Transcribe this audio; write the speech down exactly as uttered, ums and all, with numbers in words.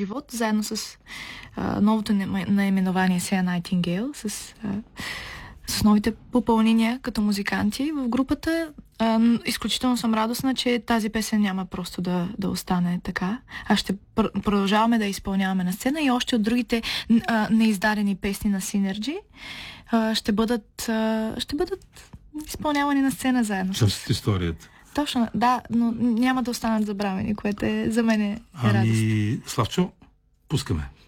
живот, заедно с а, новото наименование Sarah Nightingale, с, а, с новите попълнения като музиканти в групата. А, изключително съм радостна, че тази песен няма просто да, да остане така, а ще пр- продължаваме да изпълняваме на сцена и още от другите а, неиздадени песни на Synergy а, ще бъдат а, ще бъдат изпълнявани на сцена заедно. Част от историята. Точно, да, но няма да останат забравени, което е, за мен е радост. Ами, Славчо, пускаме.